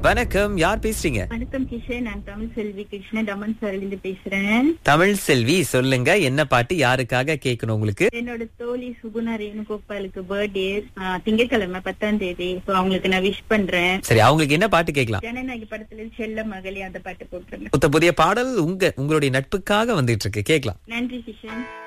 வணக்கம், யார் பேசுறீங்க? வணக்கம் கிஷன், நான் தமிழ் செல்வி கிருஷ்ணன் தமன் சாரிலிருந்து பேசுறேன். தமிழ் செல்வி, சொல்லுங்க என்ன பாட்டு யாருக்காக கேட்கணும் உங்களுக்கு? என்னோட தோழி சுகுணா ரேணுகோபாலுக்கு பர்த்டே திங்கட்கிழமை 10ஆம் தேதி. இப்போ அவங்களுக்கு நான் விஷ் பண்றேன். சரி, அவங்களுக்கு என்ன பாட்டு கேட்கலாம்? ஜனநாயகி படத்துல செல்ல மகளி அந்த பாட்டு போட்டுருங்க. புதிய பாடல் உங்களுடைய நட்புக்காக வந்துட்டு இருக்கு, கேட்கலாம். நன்றி கிஷன்.